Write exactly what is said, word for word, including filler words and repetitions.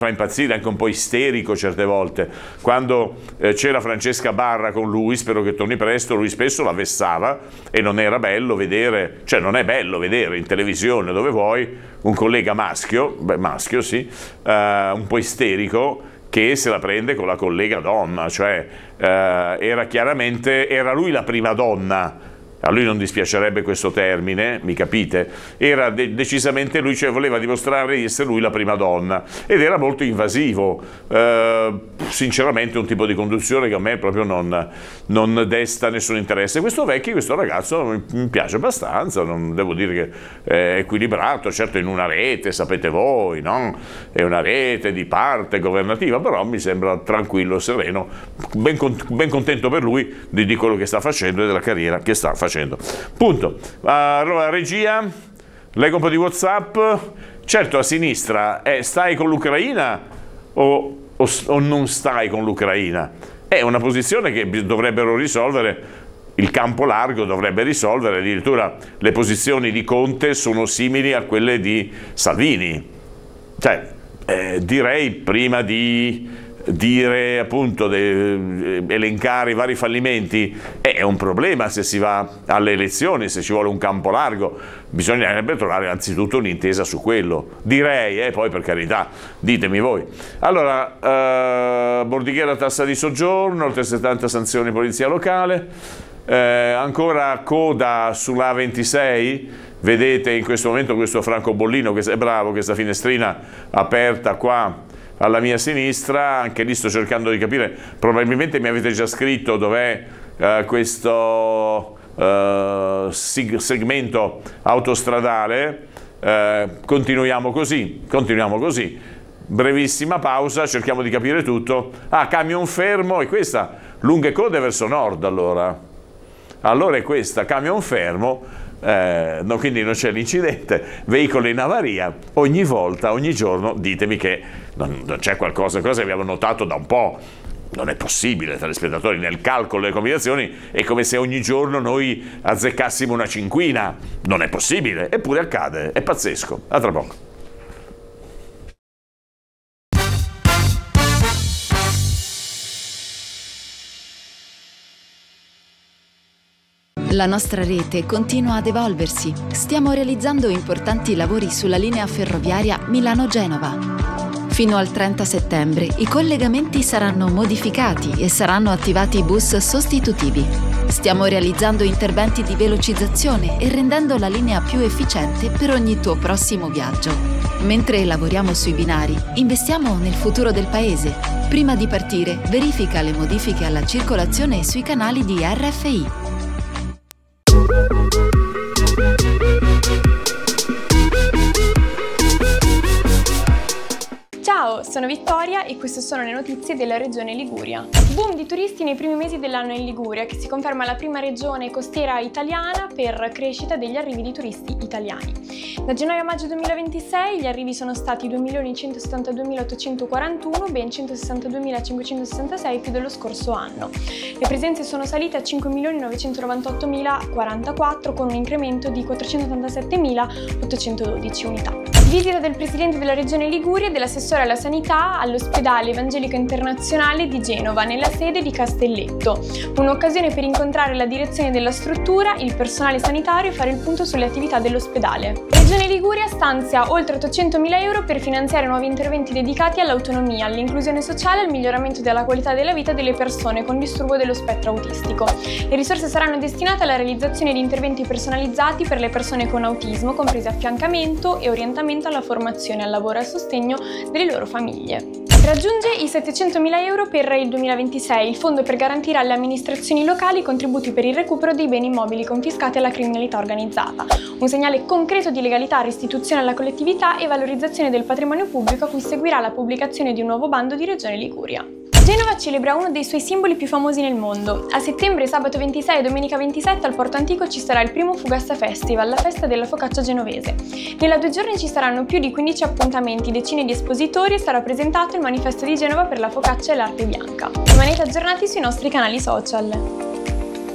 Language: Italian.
fa impazzire, anche un po' isterico certe volte. Quando eh, c'era Francesca Barra con lui, spero che torni presto, lui spesso la vessava e non era bello vedere, cioè non è bello vedere in televisione, dove vuoi, un collega maschio, beh, maschio sì, eh, un po' isterico, che se la prende con la collega donna, cioè eh, era chiaramente, era lui la prima donna. A lui non dispiacerebbe questo termine, mi capite? Era de- decisamente lui, cioè voleva dimostrare di essere lui la prima donna ed era molto invasivo. Eh, sinceramente un tipo di conduzione che a me proprio non, non desta nessun interesse. Questo vecchio, questo ragazzo mi, mi piace abbastanza, non devo dire che è equilibrato, certo in una rete, sapete voi, no? È una rete di parte governativa, però mi sembra tranquillo, sereno, ben, con- ben contento per lui di, di quello che sta facendo e della carriera che sta facendo. Punto. Allora, regia, leggo un po' di WhatsApp. Certo, a sinistra, eh, stai con l'Ucraina o, o, o non stai con l'Ucraina? È una posizione che dovrebbero risolvere, il campo largo dovrebbe risolvere, addirittura le posizioni di Conte sono simili a quelle di Salvini. Cioè, eh, direi prima di dire appunto de, elencare i vari fallimenti è un problema. Se si va alle elezioni, se ci vuole un campo largo, bisognerebbe trovare anzitutto un'intesa su quello, direi, eh, poi per carità ditemi voi. Allora, eh, Bordighera tassa di soggiorno, oltre settanta sanzioni polizia locale, eh, ancora coda sull'A ventisei. Vedete in questo momento questo francobollino che è bravo, questa finestrina aperta qua alla mia sinistra, anche lì sto cercando di capire, probabilmente mi avete già scritto dov'è eh, questo eh, sig- segmento autostradale, eh, continuiamo così, continuiamo così, brevissima pausa, cerchiamo di capire tutto. Ah, camion fermo, e questa, lunghe code verso nord allora, allora è questa, camion fermo. Eh, no, quindi non c'è l'incidente, veicolo in avaria, ogni volta, ogni giorno ditemi che non, non c'è qualcosa, cosa che abbiamo notato da un po'. Non è possibile, telespettatori, nel calcolo delle combinazioni è come se ogni giorno noi azzeccassimo una cinquina, non è possibile, eppure accade, è pazzesco. A tra poco. La nostra rete continua ad evolversi. Stiamo realizzando importanti lavori sulla linea ferroviaria Milano-Genova. Fino al trenta settembre i collegamenti saranno modificati e saranno attivati bus sostitutivi. Stiamo realizzando interventi di velocizzazione e rendendo la linea più efficiente per ogni tuo prossimo viaggio. Mentre lavoriamo sui binari, investiamo nel futuro del paese. Prima di partire, verifica le modifiche alla circolazione sui canali di R F I. Ciao, sono Vittoria e queste sono le notizie della regione Liguria. Boom di turisti nei primi mesi dell'anno in Liguria, che si conferma la prima regione costiera italiana per crescita degli arrivi di turisti italiani. Da gennaio a maggio duemilaventisei gli arrivi sono stati due milioni centosettantaduemilaottocentoquarantuno, ben centosessantaduemilacinquecentosessantasei più dello scorso anno. Le presenze sono salite a cinque milioni novecentonovantaottomilaquarantaquattro con un incremento di quattrocentottantasettemilaottocentododici unità. Visita del Presidente della Regione Liguria e dell'assessore alla sanità all'ospedale Evangelico Internazionale di Genova, nella sede di Castelletto. Un'occasione per incontrare la direzione della struttura, il personale sanitario e fare il punto sulle attività dell'ospedale. Regione Liguria stanzia oltre ottocentomila euro per finanziare nuovi interventi dedicati all'autonomia, all'inclusione sociale e al miglioramento della qualità della vita delle persone con disturbo dello spettro autistico. Le risorse saranno destinate alla realizzazione di interventi personalizzati per le persone con autismo, compresi affiancamento e orientamento alla formazione, al lavoro e al sostegno delle loro famiglie. Raggiunge i settecentomila euro per il duemilaventisei il fondo per garantire alle amministrazioni locali i contributi per il recupero dei beni immobili confiscati alla criminalità organizzata. Un segnale concreto di legalità, restituzione alla collettività e valorizzazione del patrimonio pubblico a cui seguirà la pubblicazione di un nuovo bando di Regione Liguria. Genova celebra uno dei suoi simboli più famosi nel mondo. A settembre, sabato ventisei e domenica ventisette al Porto Antico ci sarà il primo Fugassa Festival, la festa della focaccia genovese. Nella due giorni ci saranno più di quindici appuntamenti, decine di espositori e sarà presentato il manifesto di Genova per la focaccia e l'arte bianca. Rimanete aggiornati sui nostri canali social.